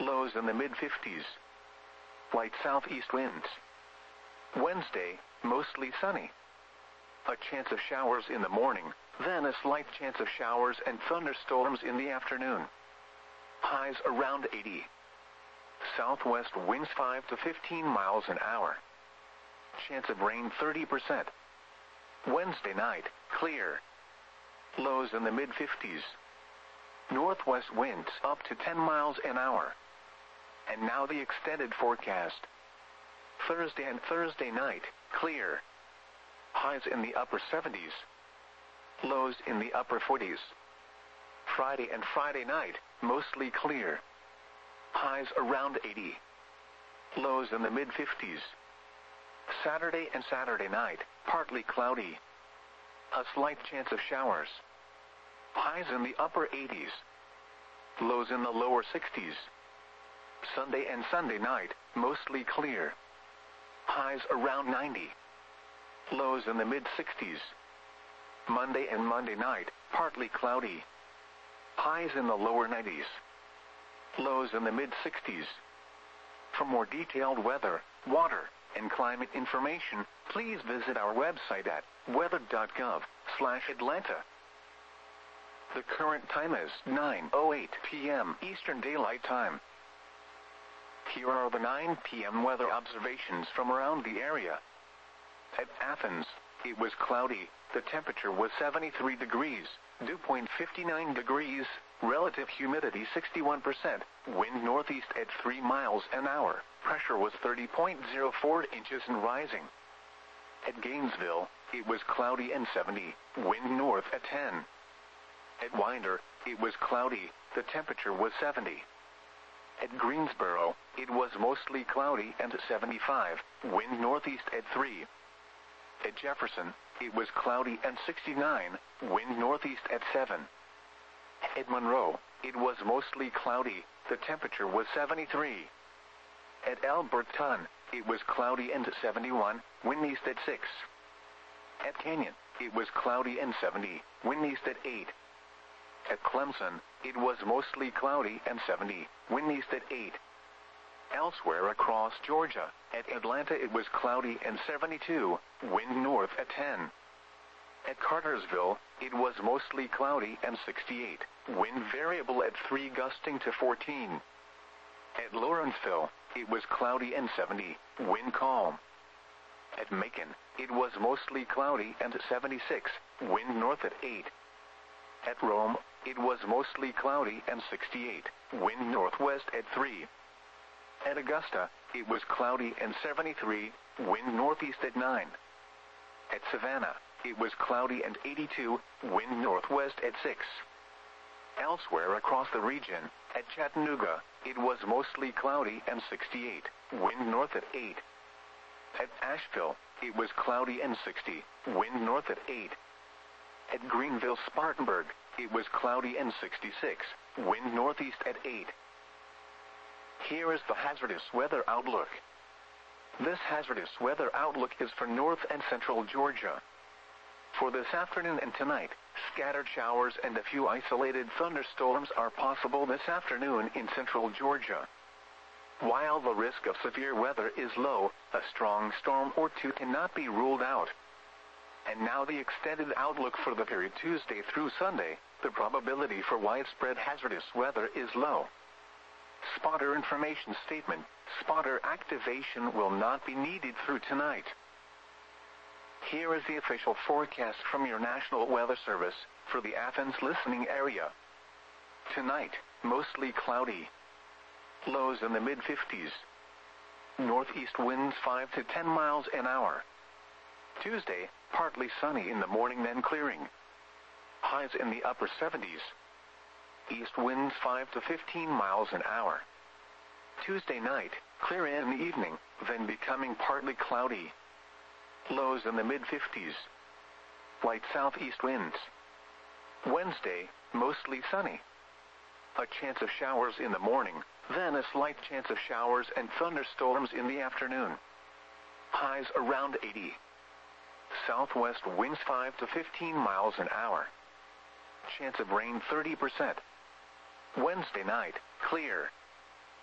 Lows in the mid-50s. Light southeast winds. Wednesday, mostly sunny. A chance of showers in the morning, then a slight chance of showers and thunderstorms in the afternoon. Highs around 80. Southwest winds 5 to 15 miles an hour. Chance of rain 30%. Wednesday night, clear. Lows in the mid-50s. Northwest winds up to 10 miles an hour. And now the extended forecast. Thursday and Thursday night, clear. Highs in the upper 70s. Lows in the upper 40s. Friday and Friday night, mostly clear. Highs around 80. Lows in the mid-50s. Saturday and Saturday night, partly cloudy. A slight chance of showers. Highs in the upper 80s. Lows in the lower 60s. Sunday and Sunday night, mostly clear. Highs around 90. Lows in the mid-60s. Monday and Monday night, partly cloudy. Highs in the lower 90s. Lows in the mid-60s. For more detailed weather, water, and climate information, please visit our website at weather.gov/Atlanta. The current time is 9:08 p.m. Eastern Daylight Time. Here are the 9 p.m. weather observations from around the area. At Athens, it was cloudy. The temperature was 73 degrees, dew point 59 degrees, relative humidity 61%, wind northeast at 3 miles an hour, pressure was 30.04 inches and rising. At Gainesville, it was cloudy and 70, wind north at 10. At Winder, it was cloudy, the temperature was 70. At Greensboro, it was mostly cloudy and 75, wind northeast at 3. At Jefferson, it was cloudy and 69, wind northeast at 7. At Monroe, it was mostly cloudy, the temperature was 73. At Alberton, it was cloudy and 71, wind east at 6. At Canyon, it was cloudy and 70, wind east at 8. At Clemson, it was mostly cloudy and 70, wind east at 8. Elsewhere across Georgia, at Atlanta it was cloudy and 72, wind north at 10. At Cartersville, it was mostly cloudy and 68, wind variable at 3 gusting to 14. At Lawrenceville, it was cloudy and 70, wind calm. At Macon, it was mostly cloudy and 76, wind north at 8. At Rome, it was mostly cloudy and 68, wind northwest at 3. At Augusta, it was cloudy and 73, wind northeast at 9. At Savannah, it was cloudy and 82, wind northwest at 6. Elsewhere across the region, at Chattanooga, it was mostly cloudy and 68, wind north at 8. At Asheville, it was cloudy and 60, wind north at 8. At Greenville-Spartanburg, it was cloudy and 66, wind northeast at 8. Here is the hazardous weather outlook. This hazardous weather outlook is for north and central Georgia. For this afternoon and tonight, scattered showers and a few isolated thunderstorms are possible this afternoon in central Georgia. While the risk of severe weather is low, a strong storm or two cannot be ruled out. And now the extended outlook for the period Tuesday through Sunday, the probability for widespread hazardous weather is low. Spotter information statement, spotter activation will not be needed through tonight. Here is the official forecast from your National Weather Service for the Athens listening area. Tonight, mostly cloudy. Lows in the mid-50s. Northeast winds 5 to 10 miles an hour. Tuesday, partly sunny in the morning then clearing. Highs in the upper 70s. East winds 5 to 15 miles an hour. Tuesday night, clear in the evening, then becoming partly cloudy. Lows in the mid-50s. Light southeast winds. Wednesday, mostly sunny. A chance of showers in the morning, then a slight chance of showers and thunderstorms in the afternoon. Highs around 80. Southwest winds 5 to 15 miles an hour. Chance of rain 30%. Wednesday night, clear.